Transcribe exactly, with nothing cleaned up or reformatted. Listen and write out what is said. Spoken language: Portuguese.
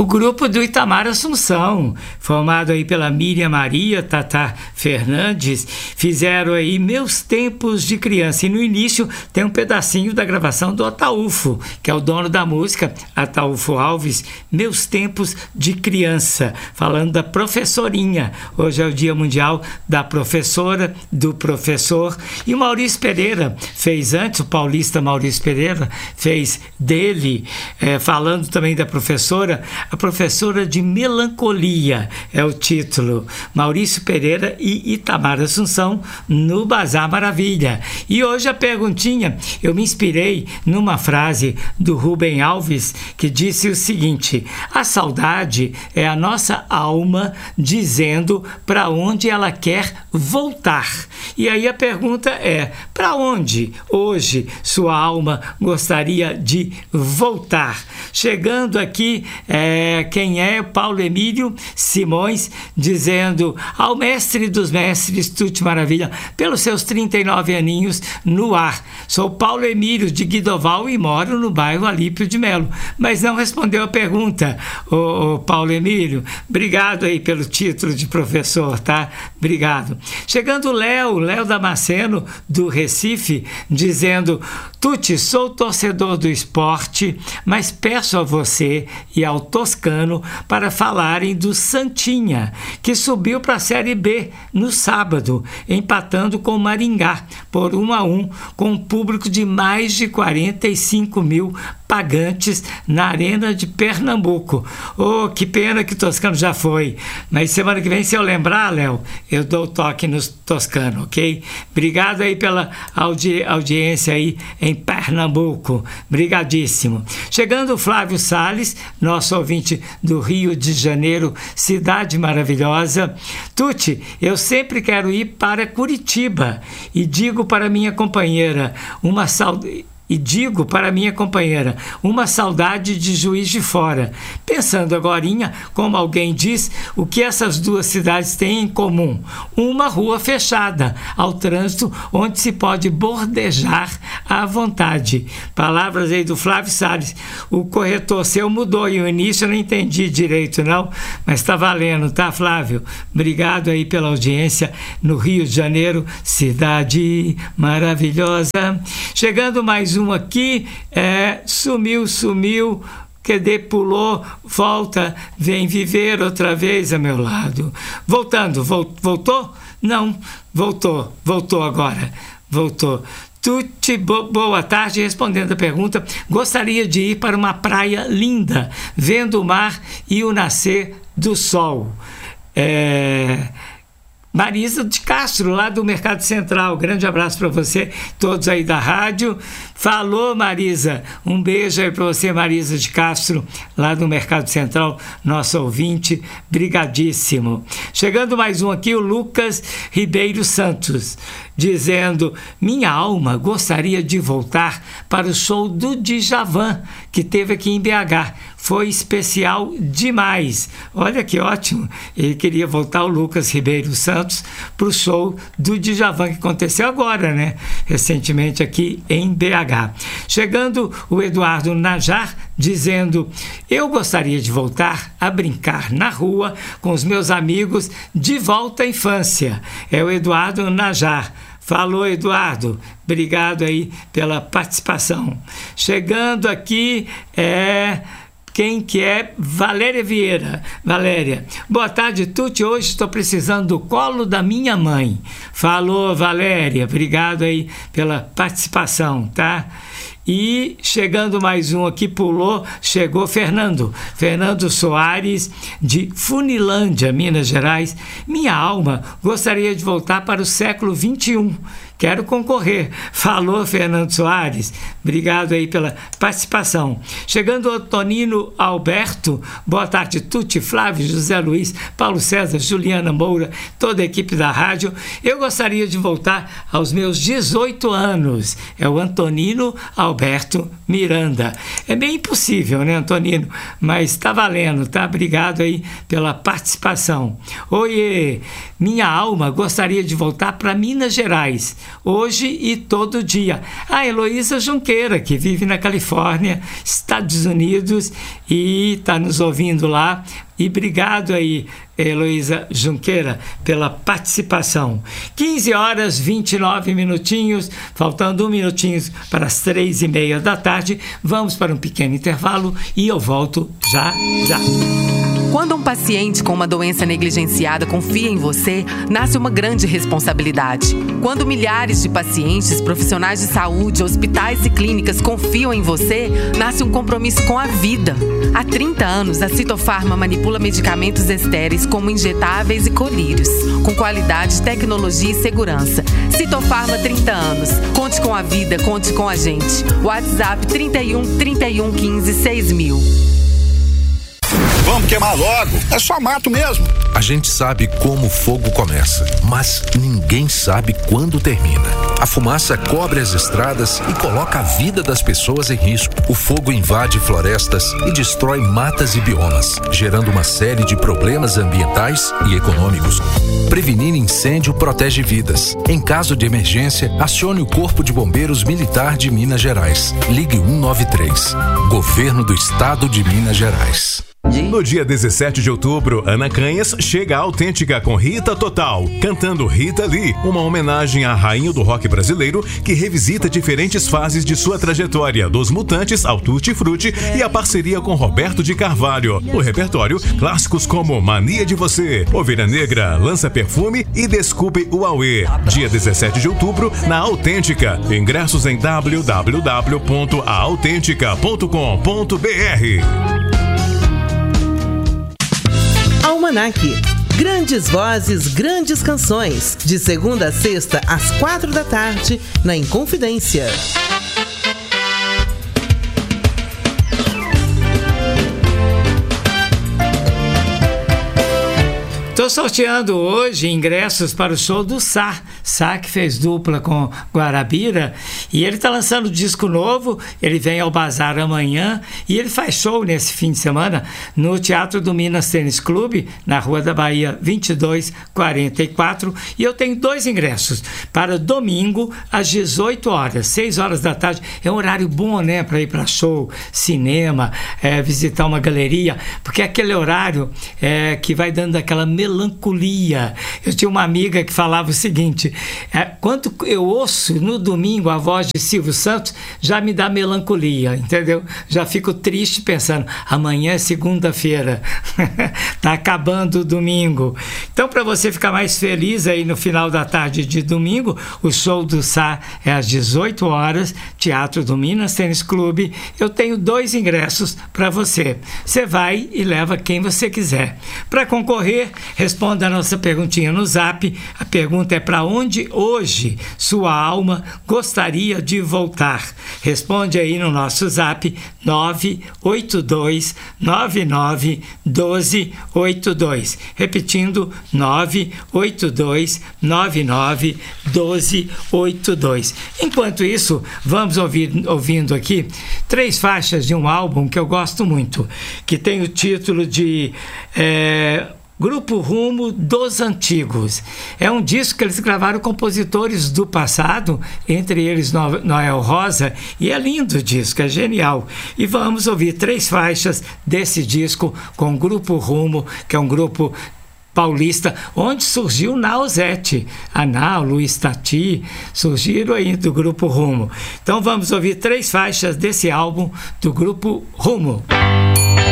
o grupo do Itamar Assunção, formado aí pela Miriam Maria, Tata Fernandes, fizeram aí Meus Tempos de Criança. E no início tem um pedacinho da gravação do Ataúfo, que é o dono da música, Ataúfo Alves, Meus Tempos de Criança, falando da professorinha. Hoje é o Dia Mundial da Professora, do Professor. E o Maurício Pereira fez antes, o paulista Maurício Pereira fez dele, é, falando também da professora, a professora de melancolia é o título. Maurício Pereira e Itamar Assunção no Bazar Maravilha. E hoje a perguntinha, eu me inspirei numa frase do Rubem Alves que disse o seguinte: a saudade é a nossa alma dizendo para onde ela quer voltar. E aí a pergunta é: para onde hoje sua alma gostaria de voltar? Chegando aqui, é, quem é? Paulo Emílio Simões, dizendo: ao mestre dos mestres, Tuti Maravilha, pelos seus trinta e nove aninhos no ar. Sou Paulo Emílio de Guidoval e moro no bairro Alípio de Melo. Mas não respondeu a pergunta, ô, ô Paulo Emílio. Obrigado aí pelo título de professor, tá? Obrigado. Chegando o Léo, Léo Damasceno, do Recife, dizendo: Tuti, sou torcedor do esporte, mas peço a você e ao Toscano para falarem do Santinha, que subiu para a Série B no sábado, empatando com o Maringá por um a um, com um público de mais de quarenta e cinco mil pagantes na Arena de Pernambuco. Oh, que pena que o Toscano já foi. Mas semana que vem, se eu lembrar, Léo, eu dou o toque no Toscano, ok? Obrigado aí pela audi- audiência aí em Pernambuco. Brigadíssimo. Chegando o Flávio Salles, nosso ouvinte do Rio de Janeiro, cidade maravilhosa. Tuti, eu sempre quero ir para Curitiba e digo para minha companheira, uma saudade... E digo para minha companheira, uma saudade de Juiz de Fora. Pensando agorinha, como alguém diz, o que essas duas cidades têm em comum? Uma rua fechada ao trânsito, onde se pode bordejar à vontade. Palavras aí do Flávio Salles. O corretor seu mudou e o início eu não entendi direito não, mas está valendo, tá, Flávio? Obrigado aí pela audiência no Rio de Janeiro, cidade maravilhosa. Chegando mais um aqui, é, sumiu, sumiu, cadê, pulou, volta, vem viver outra vez a meu lado. Voltando, vol, voltou? Não, voltou, voltou agora, voltou. Tuti, bo, boa tarde, respondendo a pergunta, gostaria de ir para uma praia linda, vendo o mar e o nascer do sol. É... Marisa de Castro, lá do Mercado Central. Grande abraço para você, todos aí da rádio. Falou, Marisa. Um beijo aí para você, Marisa de Castro, lá do Mercado Central, nosso ouvinte. Brigadíssimo. Chegando mais um aqui, o Lucas Ribeiro Santos, dizendo: minha alma gostaria de voltar para o show do Djavan, que teve aqui em B H. Foi especial demais. Olha que ótimo. Ele queria voltar, o Lucas Ribeiro Santos, para o show do Djavan, que aconteceu agora, né? Recentemente aqui em B H. Chegando o Eduardo Najar, dizendo: eu gostaria de voltar a brincar na rua com os meus amigos de volta à infância. É o Eduardo Najar. Falou, Eduardo. Obrigado aí pela participação. Chegando aqui, é... quem que é? Valéria Vieira. Valéria, boa tarde, Tuti. Hoje estou precisando do colo da minha mãe. Falou, Valéria. Obrigado aí pela participação, tá? E chegando mais um aqui, pulou, chegou Fernando. Fernando Soares, de Funilândia, Minas Gerais. Minha alma gostaria de voltar para o século vinte e um. Quero concorrer. Falou, Fernando Soares. Obrigado aí pela participação. Chegando o Tonino Alberto. Boa tarde, Tuti, Flávio, José Luiz, Paulo César, Juliana Moura, toda a equipe da rádio. Eu gostaria de voltar aos meus dezoito anos. É o Antonino Alberto Miranda. É bem impossível, né, Antonino? Mas está valendo, tá? Obrigado aí pela participação. Oiê! Minha alma gostaria de voltar para Minas Gerais. hoje e todo dia. A Heloísa Junqueira, que vive na Califórnia, Estados Unidos, e está nos ouvindo lá. E obrigado aí, Heloísa Junqueira, pela participação. quinze horas, vinte e nove minutinhos, faltando um minutinho para as três e meia da tarde. Vamos para um pequeno intervalo e eu volto já, já. Quando um paciente com uma doença negligenciada confia em você, nasce uma grande responsabilidade. Quando milhares de pacientes, profissionais de saúde, hospitais e clínicas confiam em você, nasce um compromisso com a vida. Há trinta anos, a Citofarma manipula medicamentos estéreis como injetáveis e colírios, com qualidade, tecnologia e segurança. Citofarma, trinta anos. Conte com a vida, conte com a gente. WhatsApp trinta e um, trinta e um, quinze, seis mil. Vamos queimar logo, é só mato mesmo. A gente sabe como o fogo começa, mas ninguém sabe quando termina. A fumaça cobre as estradas e coloca a vida das pessoas em risco. O fogo invade florestas e destrói matas e biomas, gerando uma série de problemas ambientais e econômicos. Prevenir incêndio protege vidas. Em caso de emergência, acione o Corpo de Bombeiros Militar de Minas Gerais. Ligue um nove três. Governo do Estado de Minas Gerais. No dia dezessete de outubro, Ana Canhas chega à Autêntica com Rita Total, cantando Rita Lee, uma homenagem à rainha do rock brasileiro que revisita diferentes fases de sua trajetória, dos Mutantes ao Tutti Frutti e a parceria com Roberto de Carvalho. No repertório, clássicos como Mania de Você, Ovelha Negra, Lança Perfume e Desculpe o Auê. Dia dezessete de outubro, na Autêntica. Ingressos em w w w ponto a autêntica ponto com ponto b r. Almanac. Grandes vozes, grandes canções. De segunda a sexta, às quatro da tarde, na Inconfidência. Estou sorteando hoje ingressos para o show do Sá. Sá, que fez dupla com Guarabira, e ele está lançando disco novo. Ele vem ao Bazar amanhã e ele faz show nesse fim de semana no Teatro do Minas Tênis Clube, na Rua da Bahia vinte e dois quarenta e quatro, e eu tenho dois ingressos para domingo às dezoito horas, seis horas da tarde. É um horário bom, né, para ir para show, cinema, é, visitar uma galeria, porque é aquele horário é, que vai dando aquela melancolia. Eu tinha uma amiga que falava o seguinte: é, quando eu ouço no domingo a voz de Silvio Santos, já me dá melancolia, entendeu? Já fico triste pensando, amanhã é segunda-feira, tá acabando o domingo. Então, para você ficar mais feliz aí no final da tarde de domingo, o show do Sá é às dezoito horas, Teatro do Minas Tênis Clube. Eu tenho dois ingressos para você. Você vai e leva quem você quiser. Para concorrer, responda a nossa perguntinha no Zap. A pergunta é: para onde hoje sua alma gostaria de voltar? Responde aí no nosso Zap nove oito dois nove nove um dois oito dois. Repetindo, nove oito dois nove nove um dois oito dois. Enquanto isso, vamos ouvir, ouvindo aqui três faixas de um álbum que eu gosto muito, que tem o título de é, Grupo Rumo dos Antigos. É um disco que eles gravaram compositores do passado, entre eles Noel Rosa, e é lindo o disco, é genial. E vamos ouvir três faixas desse disco com o Grupo Rumo, que é um grupo paulista, onde surgiu Nausete, a Nau, Luiz Tati, surgiram aí do Grupo Rumo. Então vamos ouvir três faixas desse álbum do Grupo Rumo.